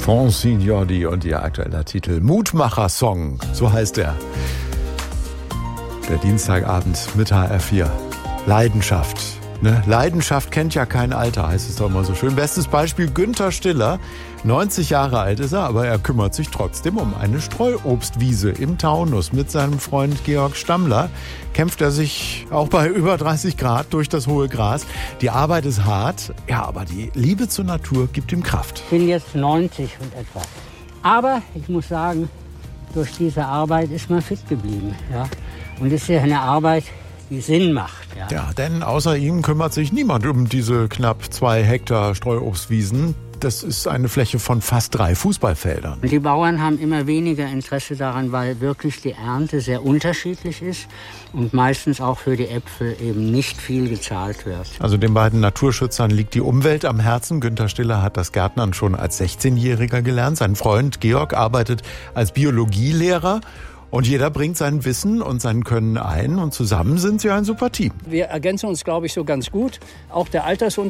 Francine Jordi und ihr aktueller Titel Mutmacher-Song, so heißt er. Der Dienstagabend mit HR4. Leidenschaft. Ne? Leidenschaft kennt ja kein Alter, heißt es doch immer so schön. Bestes Beispiel Günther Stiller. 90 Jahre alt ist er, aber er kümmert sich trotzdem um eine Streuobstwiese im Taunus. Mit seinem Freund Georg Stammler kämpft er sich auch bei über 30 Grad durch das hohe Gras. Die Arbeit ist hart, ja, aber die Liebe zur Natur gibt ihm Kraft. Ich bin jetzt 90 und etwas. Aber ich muss sagen, durch diese Arbeit ist man fit geblieben. Ja? Und es ist ja eine Arbeit, die Sinn macht. Ja, denn außer ihm kümmert sich niemand um diese knapp 2 Hektar Streuobstwiesen. Das ist eine Fläche von fast 3 Fußballfeldern. Und die Bauern haben immer weniger Interesse daran, weil wirklich die Ernte sehr unterschiedlich ist und meistens auch für die Äpfel eben nicht viel gezahlt wird. Also den beiden Naturschützern liegt die Umwelt am Herzen. Günther Stiller hat das Gärtnern schon als 16-Jähriger gelernt. Sein Freund Georg arbeitet als Biologielehrer. Und jeder bringt sein Wissen und sein Können ein und zusammen sind sie ein super Team. Wir ergänzen uns, glaube ich, so ganz gut. Auch der